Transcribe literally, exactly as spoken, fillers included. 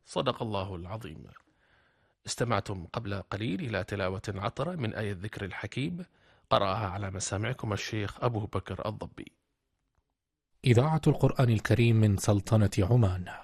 صدق الله العظيم. استمعتم قبل قليل إلى تلاوة عطرة من آية الذكر الحكيم، قرأها على مسامعكم الشيخ أبو بكر الضبي. إذاعة القرآن الكريم من سلطنة عمان.